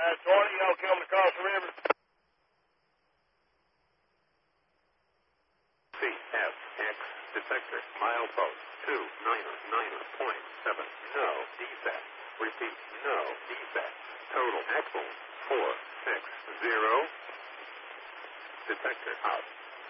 20, y'all coming across the river? CFX detector, milepost 299.7. No defect. Repeat, no defect. Total axle 460. Detector out.